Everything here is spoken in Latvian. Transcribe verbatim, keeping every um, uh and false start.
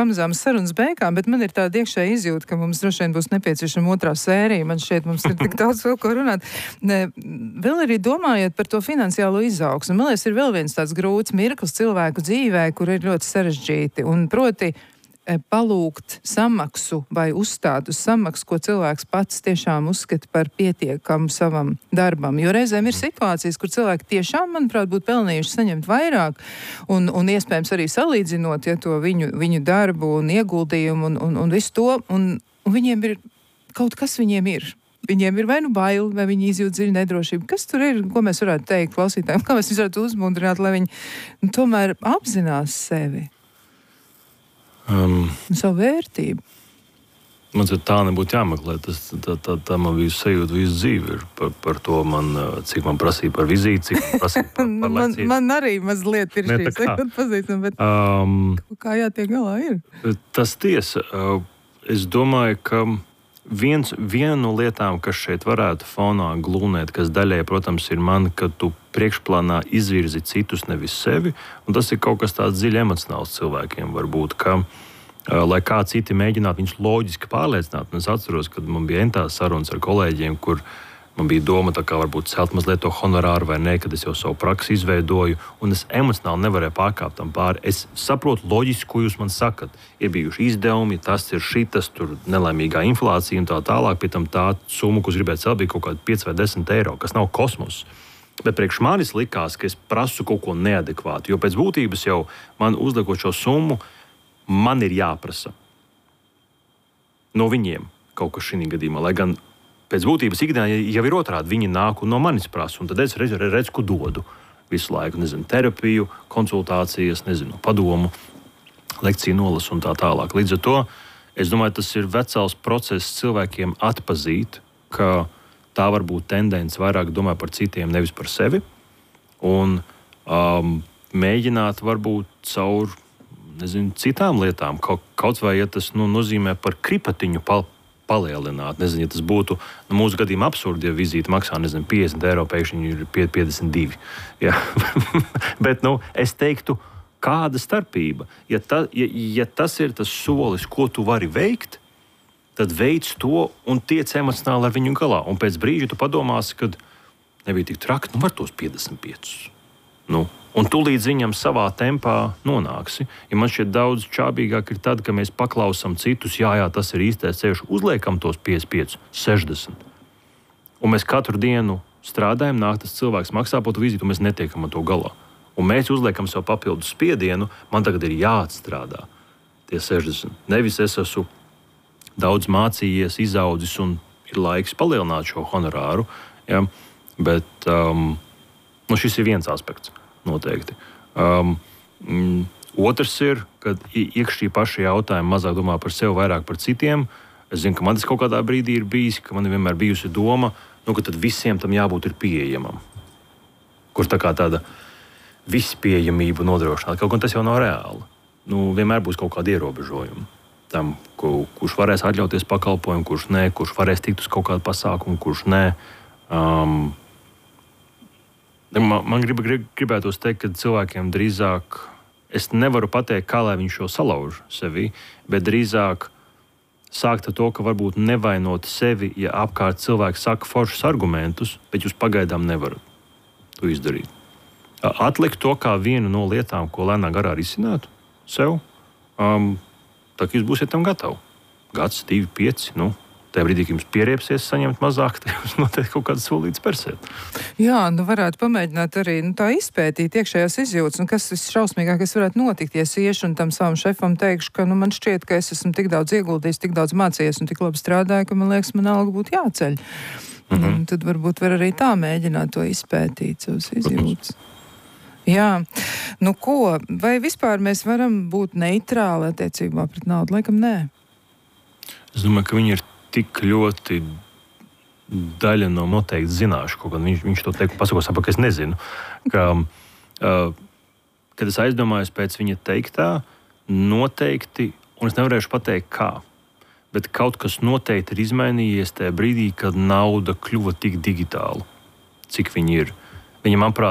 pamazām sarunas beigām, bet man ir tāda iekšēja izjūta, ka mums droši vien būs nepieciešama otrā sērija. Man šeit mums ir tik daudz vēl ko runāt. Ne, vēl arī domājot par to finansiālo izaugsmu. Man liekas, ir vēl viens tāds grūts mirklis cilvēku dzīvē, kur ir ļoti sarežģīti. Un proti, palūgt samaksu vai uzstāt uz samaksu, ko cilvēks pats tiešām uzskata par pietiekamu savam darbam. Jo reizēm ir situācijas, kur cilvēki tiešām, manuprāt, būtu pelnījuši saņemt vairāk un, un iespējams arī salīdzinot, ja to viņu, viņu darbu un ieguldījumu un, un, un visu to, un, un viņiem ir, kaut kas viņiem ir. Viņiem ir vai nu baili, vai viņi izjūt dziļu nedrošību. Kas tur ir, ko mēs varētu teikt klausītājiem, kā mēs varētu uzmundrināt, lai viņi nu, tomēr apzinās sevi? Um, savu vērtību. Man tā nebūtu jāmeklē. Tas, tā, tā, tā man bija sajūta visu dzīvi. Par, par to, man, cik man prasīja par vizīti, cik man prasīja par, par man, man arī mazliet ir šī sajūta pazīstama, bet um, kā jātiek galā ir? Tas tiesa. Es domāju, ka viens, viena no lietām, kas šeit varētu fonā glūnēt, kas daļai, protams, ir man, ka tu priekšplānā izvirzi citus, nevis sevi, un tas ir kaut kas tāds dziļi emocionāls cilvēkiem varbūt, ka, uh, lai kā citi mēģinātu viņus loģiski pārliecināt, un es atceros, kad man bija entās sarunas ar kolēģiem, kur man bija doma tā kā varbūt celt mazliet to honorāru vai ne, kad es jau savu praksi izveidoju, un es emocionāli nevarēju pārkāpt tam pāri. Es saprotu loģiski, ko jūs man sakat. Ir bijuši izdevumi, tas ir šitas, tur nelaimīgā inflācija un tā tālāk, pie tam tā summa, ko es gribētu celt, bija kaut kādi pieci vai desmit eiro, kas nav kosmos. Bet priekš manis likās, ka es prasu kaut ko neadekvātu, jo pēc būtības jau man uzliekot šo summu, man ir jāprasa no viņiem kaut kas šī gadījumā, lai gan pēc būtības ikdienā jau ir otrādi, viņi nāk un no manis prasa, un tad es redzu, redzu ko dodu visu laiku, nezinu, terapiju, konsultācijas, nezinu, padomu, lekciju nolasu un tā tālāk. Līdz ar to, es domāju, tas ir vecāls process cilvēkiem atpazīt, ka tā var būt tendence vairāk domāt par citiem, nevis par sevi. Un um, mēģināt varbūt caur nezinu, citām lietām. Kaut, kaut vai, ja tas nu, nozīmē par kripatiņu pal palielināt. Nezinu, ja tas būtu nu, mūsu gadījumā absurdi, ja vizīte maksā nezinu, piecdesmit eiro, pēkšņi ir piecdesmit divi. Ja? Bet nu, es teiktu, kāda starpība? Ja, ta, ja, ja tas ir tas solis, ko tu vari veikt, tad veic to un tiec emocionāli ar viņu galā. Un pēc brīža tu padomāsi, ka nebija tik traki, nu var tos piecdesmit piecus. Nu, un tu līdz viņam savā tempā nonāksi. Ja man šķiet daudz čābīgāk ir tad, ka mēs paklausam citus, jā, jā, tas ir īstais ceļš, uzliekam tos piecdesmit piecus, sešdesmit. Un mēs katru dienu strādājam, nāk tas cilvēks maksā par to vizīti, un mēs netiekam ar to galā. Un mēs uzliekam sev papildus spiedienu, man tagad ir jāatstrādā tie sešdesmit. Nevis es esmu daudz mācījies, izaudzis un ir laiks palielināt šo honorāru. Ja? Bet um, nu šis ir viens aspekts noteikti. Um, mm, otrs ir, kad iekš šī paša jautājuma mazāk domā par sevi, vairāk par citiem. Es zinu, ka man tas kaut kādā brīdī ir bijis, ka man ir vienmēr bijusi doma, nu, ka tad visiem tam jābūt ir pieejamam. Kur tā kā tāda vispieejamība nodrošināt. Kaut gan tas jau nav reāli. Nu, vienmēr būs kaut kādi ierobežojumi. Tam, ku, kurš varēs atļauties pakalpojumu, kurš nē, kurš varēs tikt uz kaut kādu pasākumu, kurš nē. Um, man man grib, grib, gribētos teikt, ka cilvēkiem drīzāk, es nevaru pateikt, kā lai viņš šo salauž sevi, bet drīzāk sākt ar to, ka varbūt nevainot sevi, ja apkārt cilvēki saka foršus argumentus, bet jūs pagaidām nevarat to izdarīt. Atlikt to kā vienu no lietām, ko lēnā garā risinātu sev. Um, Tā kā jūs būsiet tam gatavi. Gads, divi, pieci. Nu, tajā brīdī, kad jums pieriepsies saņemt mazāk, tad jūs noteikti kaut kādas solītas persēt. Jā, nu varētu pamēģināt arī nu, tā izpētīt iekšējās izjūtas, un kas visšausmīgākais varētu notikt, ja es iešu un tam savam šefam teikšu, ka nu, man šķiet, ka es esmu tik daudz ieguldījis, tik daudz mācījies un tik labi strādāju, ka man liekas, man alga būtu jāceļ. Mm-hmm. Un tad varbūt var arī tā mēģināt to izpētīt, savas izjūtas. Jā, nu ko, vai vispār mēs varam būt neitrāli attiecībā pret naudu? Laikam nē. Es domāju, ka viņi ir tik ļoti daļa no noteikti zināšu, kaut gan viņš, viņš to teiku, pasakos, ka es nezinu. Ka, uh, kad es aizdomājos pēc viņa teiktā, noteikti, un es nevarēšu pateikt kā, bet kaut kas noteikti ir izmainījies tajā brīdī, kad nauda kļuva tik digitāla, cik viņi ir. Viņa, manuprāt,